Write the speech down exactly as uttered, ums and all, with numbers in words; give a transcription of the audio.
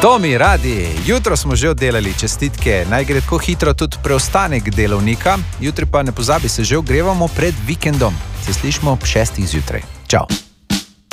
Tomi, radi, jutro smo že oddelali čestitke, naj gre tako hitro tudi preostanek delovnika, jutri pa ne pozabi, se že ogrevamo pred vikendom. Se slišimo ob šestih zjutraj. Čau.